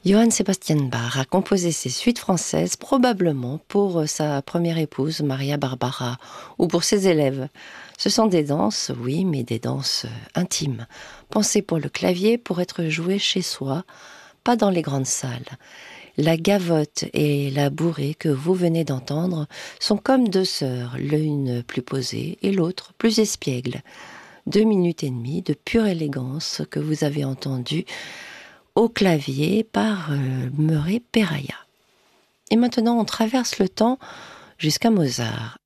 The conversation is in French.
Johann Sebastian Bach a composé ses suites françaises probablement pour sa première épouse, Maria Barbara, ou pour ses élèves. Ce sont des danses, oui, mais des danses intimes, pensées pour le clavier pour être jouées chez soi, pas dans les grandes salles. La gavotte et la bourrée que vous venez d'entendre sont comme deux sœurs, l'une plus posée et l'autre plus espiègle. 2 minutes et demie de pure élégance que vous avez entendues au clavier par Murray Peraya. Et maintenant, on traverse le temps jusqu'à Mozart.